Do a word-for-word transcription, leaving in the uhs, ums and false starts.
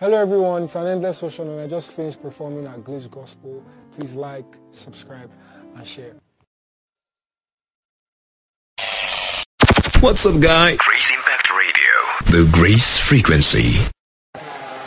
Hello everyone, it's an endless ocean and I just finished performing at Glitch Gospel. Please like, subscribe and share. What's up, guy? Grace Impact Radio. The Grace Frequency.